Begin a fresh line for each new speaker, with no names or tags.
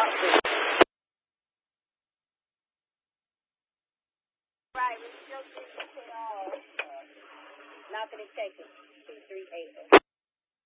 Right, we still get it all. Not gonna take it. 238.